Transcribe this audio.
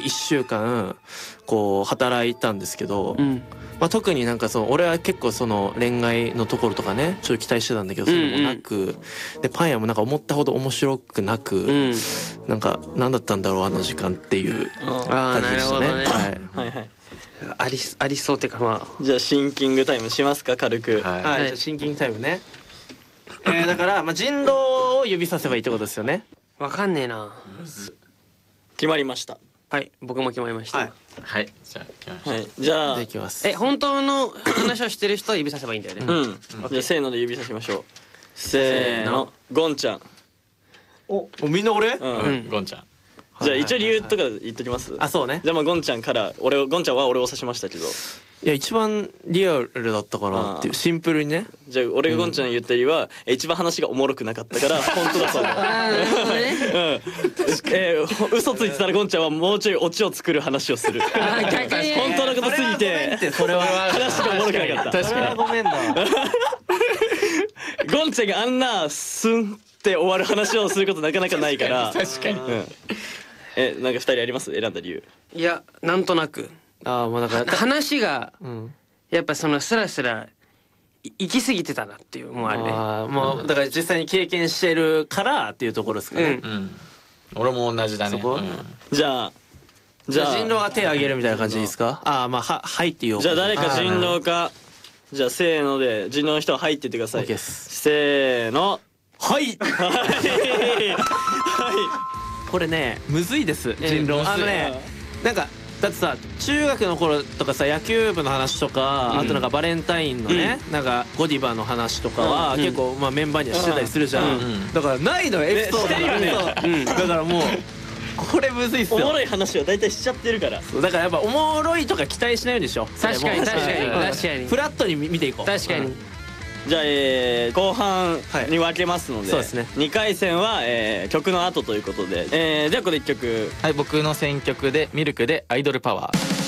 1週間こう働いたんですけど、まあ、特になんか俺は結構その恋愛のところとかねちょっと期待してたんだけどそれもなく、でパン屋もなんか思ったほど面白くなく、なんか何だったんだろうあの時間っていう感じでしたね。 はいはい。 ありそうっていうかまあじゃあシンキングタイムしますか軽く。 はい、じゃあシンキングタイムね。だからまあ人狼を指させばいいってことですよね。 わかんねえな。 決まりました。 はい、僕も決まりました。 はいはい、じゃあ行きましょう。 はい、じゃあいきます。 本当の話をしてる人は指させばいいんだよね。 じゃあせーので指さしましょう。せーの、ゴンちゃん。 みんな俺？ ゴンちゃん。 じゃあ一応理由とか言っときます。 あ、そうね。 じゃあまあゴンちゃんからゴンちゃんは俺を指しましたけど。 いや一番リアルだったかなっていうシンプルにね。 じゃあ俺がゴンちゃんに言った理由は一番話がおもろくなかったから本当だと思う。嘘ついてたらゴンちゃんはもうちょいオチを作る話をする。本当のことすぎてそれは話がおもろくなかった。 確かにごめんだ。 ゴンちゃんがあんなスンって終わる話をすることなかなかないから。 確かに。 なんか2人あります？選んだ理由。 いやなんとなくもうだから話がやっぱそのスラスラ行き過ぎてたなっていうもうあれね。 もうだから実際に経験してるからっていうところですかね。 俺も同じだね。 そこ？ じゃあ人狼が手を挙げるみたいな感じでいいですか？まあはいって言おう。 じゃあ誰か人狼か。じゃあせーので人狼の人は入ってってください。せーの。 はい。これねむずいです人狼。なんかだってさ中学の頃とかさ野球部の話とか、あとなんかバレンタインのね、なんかゴディバの話とかは結構まあメンバーにはしてたりするじゃん。だからないのエピソードが。だからもうこれむずいっすよ。 おもろい話は大体しちゃってるから。 だからやっぱおもろいとか期待しないようにしよう。 確かに確かにフラットに見ていこう。 確かに。 じゃあ後半に分けますので、 そうですね。 2回戦は曲の後ということで、じゃあこれ1曲。 はい、僕の選曲でミルクでアイドルパワー。